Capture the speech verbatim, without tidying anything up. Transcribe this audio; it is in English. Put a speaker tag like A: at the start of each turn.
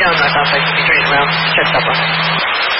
A: on North Southside, you can turn around, check up on it.